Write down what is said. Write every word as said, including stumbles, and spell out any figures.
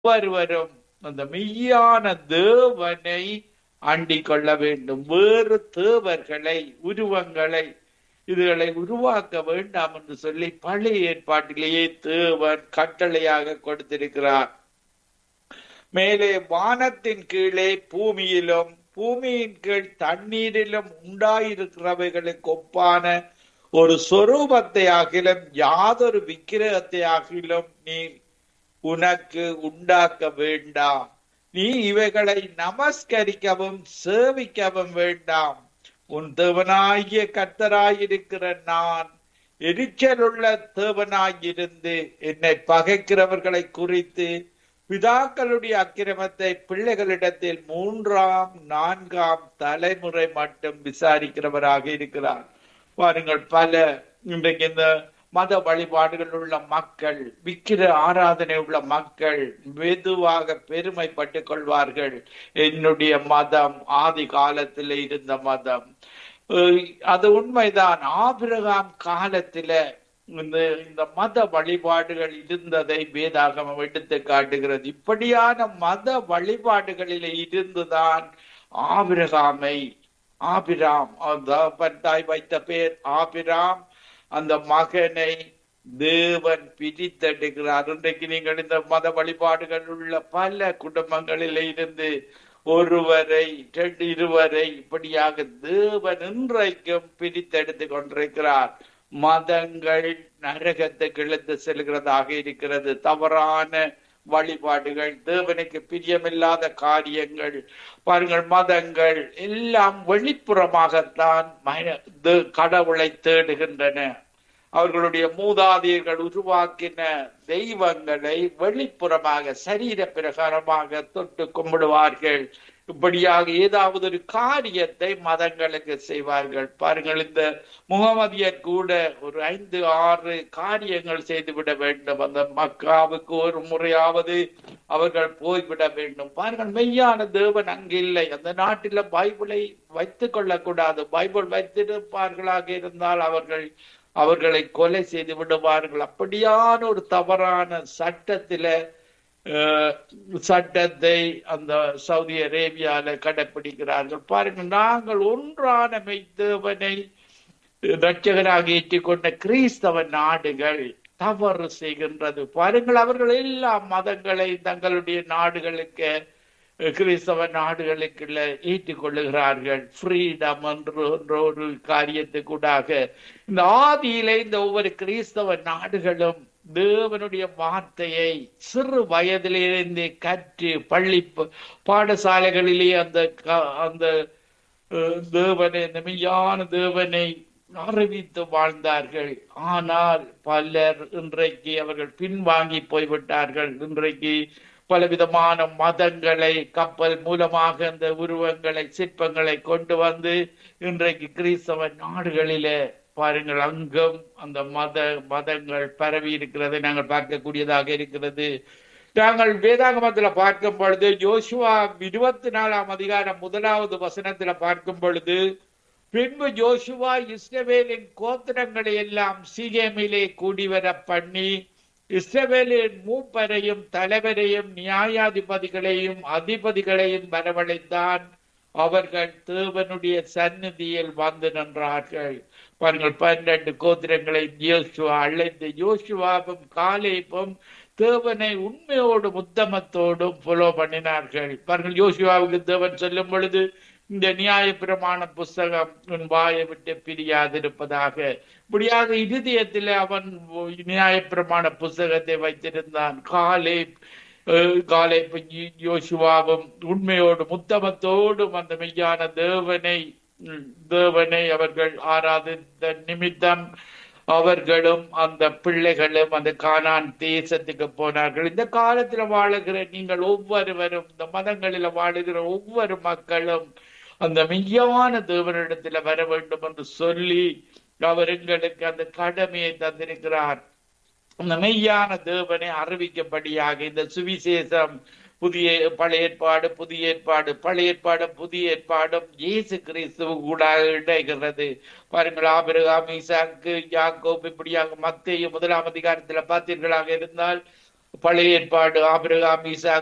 ஒவ்வொருவரும் அந்த மெய்யான தேவனை அண்டிக் கொள்ள வேண்டும். வேறு தேவர்களை, உருவங்களை, இதுகளை உருவாக்க வேண்டாம் என்று சொல்லி பழைய ஏற்பாட்டிலேயே தேவன் கட்டளையாக கொடுத்திருக்கிறார். மேலே வானத்தின் கீழே பூமியிலும் பூமியின் கீழ் தண்ணீரிலும் உண்டாயிருக்கிறவைகளுக்கு ஒப்பான ஒரு சொரூபத்தை ஆகிலும் யாதொரு விக்கிரகத்தை ஆகிலும் நீ உனக்கு உண்டாக்க வேண்டாம். நீ இவைகளை நமஸ்கரிக்கவும் சேவிக்கவும் வேண்டாம். உன் தேவனாகிய கர்த்தராயிருக்கிற நான் எரிச்சலுள்ள தேவனாயிருந்து என்னை பகைக்கிறவர்களை குறித்து பிதாக்களுடைய அக்கிரமத்தை பிள்ளைகளிடத்தில் மூன்றாம் நான்காம் தலைமுறை மட்டும் விசாரிக்கிறவராக இருக்கிறார். பாருங்கள், பல இன்றைக்கு இந்த மத வழிபாடுகள் உள்ள மக்கள், விக்கிர ஆராதனை உள்ள மக்கள் மெதுவாக பெருமைப்பட்டுக் கொள்வார்கள். என்னுடைய மதம் ஆதி காலத்தில் இருந்த மதம். அது உண்மைதான். ஆபிரகாம் காலத்தில இந்த இந்த மத வழிபாடுகள் இருந்ததை வேதாகமம் எடுத்து காட்டுகிறது. இப்படியான மத வழிபாடுகளில் இருந்துதான் ஆபிரகாமை ஆபிராம் தாய் வைத்த பேர் ஆபிராம், அந்த மகனை தேவன் பிரித்தெடுக்கிறார். இன்றைக்கு நீங்கள் இந்த மத வழிபாடுகள் உள்ள பல குடும்பங்களில் இருந்து ஒருவரை இரண்டு இருவரை இப்படியாக தேவன் இன்றைக்கும் பிரித்தெடுத்து கொண்டிருக்கிறார். மதங்கள் நரகத்துக்கு இழுத்து செல்கிறதாக இருக்கிறது. தவறான வழிபாடுகள், தேவனுக்கு பிரியமில்லாத காரியங்கள். பாருங்கள், மதங்கள் எல்லாம் வெளிப்புறமாகத்தான் கடவுளை தேடுகின்றன. அவர்களுடைய மூதாதையர்கள் உருவாக்கின தெய்வங்களை வெளிப்புறமாக சரீர பிரகாரமாக தொட்டு கும்பிடுவார்கள். இப்படியாக ஏதாவது ஒரு காரியத்தை மதங்களுக்கு செய்வார்கள். பாருங்கள், இந்த முகமதியர் கூட ஒரு ஐந்து ஆறு காரியங்கள் செய்துவிட வேண்டும். அந்த மக்காவுக்கு ஒரு முறையாவது அவர்கள் போய்விட வேண்டும். பாருங்கள், மெய்யான தேவன் அங்கு இல்லை. அந்த நாட்டில பைபிளை வைத்துக் கொள்ளக்கூடாது. பைபிள் வைத்திருப்பார்களாக இருந்தால் அவர்கள் அவர்களை கொலை செய்து விடுவார்கள். அப்படியான ஒரு தவறான சட்டத்தில சட்டத்தை அந்த சவுதி அரேபியால கடைபிடிக்கிறார்கள். பாருங்கள், நாங்கள் ஒன்றான மெய்தேவனை இரட்சகராக ஏற்றுக்கொண்ட கிறிஸ்தவ நாடுகள் தவறு செய்கின்றது. பாருங்கள், அவர்கள் எல்லா மதங்களை தங்களுடைய நாடுகளுக்கு, கிறிஸ்தவ நாடுகளுக்குள்ள ஏற்றுக்கொள்ளுகிறார்கள். ஃப்ரீடம் என்று ஒரு காரியத்துக்கூடாக இந்த ஆதியிலே இந்த ஒவ்வொரு கிறிஸ்தவ நாடுகளும் தேவனுடைய வார்த்தையை சிறு வயதிலிருந்தே கற்று பள்ளி பாடசாலைகளிலே அந்த அந்த தேவனை, மெய்யான தேவனை அறிவித்து வாழ்ந்தார்கள். ஆனால் பலர் இன்றைக்கு அவர்கள் பின்வாங்கி போய்விட்டார்கள். இன்றைக்கு பலவிதமான மதங்களை கப்பல் மூலமாக அந்த உருவங்களை, சிற்பங்களை கொண்டு வந்து இன்றைக்கு கிறிஸ்தவ நாடுகளிலே பாருங்கள், அங்கும் அந்த மத மதங்கள் பரவி இருக்கிறது நாங்கள் பார்க்கக்கூடியதாக இருக்கிறது. நாங்கள் வேதாகமத்துல பார்க்கும் பொழுது யோசுவா இருபத்தி நாலாம் அதிகாரம் முதலாவது வசனத்துல பார்க்கும் பொழுது, பின்பு யோசுவா இஸ்ரவேலின் கோத்திரங்களை எல்லாம் சீகேமிலே கூடிவர பண்ணி இஸ்ரவேலின் மூப்பரையும் தலைவரையும் நியாயாதிபதிகளையும் அதிபதிகளையும் வரவழைத்தான். அவர்கள் தேவனுடைய சந்நிதியில் வந்து நின்றார்கள். பாருங்கள், பன்னெண்டு கோத்திரங்களை யோசுவா அழைத்து, யோசுவாவும் காலேபும் தேவனை உண்மையோடும் உத்தமத்தோடும் ஃபாலோ பண்ணினார்கள். பாருங்கள், யோசுவாவுக்கு தேவன் சொல்லும் பொழுது, இந்த நியாய பிரமாண புஸ்தகம் உன் வாயை விட்டு பிரியாதிருப்பதாக. இப்படியாக இருதயத்தில் அவன் நியாய பிரமாண புஸ்தகத்தை வைத்திருந்தான். காலே காலே யோசுவாவும் உண்மையோடும் உத்தமத்தோடும் அந்த மெய்யான தேவனை தேவனை அவர்கள் ஆராதித்த நிமித்தம் அவர்களும் அந்த பிள்ளைகளும் அந்த கானான் தேசத்துக்கு போனார்கள். இந்த காலத்துல வாழுகிற நீங்கள் ஒவ்வொருவரும், இந்த மதங்களில வாழுகிற ஒவ்வொரு மக்களும் அந்த மெய்யான தேவனிடத்துல வர வேண்டும் என்று சொல்லி அவர் எங்களுக்கு அந்த கடமையை தந்திருக்கிறார். அந்த மெய்யான தேவனை அறிவிக்கப்படியாக இந்த சுவிசேஷம், புதிய பழைய ஏற்பாடு, புதிய ஏற்பாடு, பழைய ஏற்பாடும் புதிய ஏற்பாடும் இயேசு கிறிஸ்துவ கூட இணைகிறது. பாருங்கள், ஆபிரகாம், ஈசாக்கு, யாக்கோபு, இப்படியாக மத்தேயு முதலாம் அதிகாரத்துல பார்த்தீர்களாக இருந்தால் பழைய ஏற்பாடு ஆபிரகாம் ஈசாக்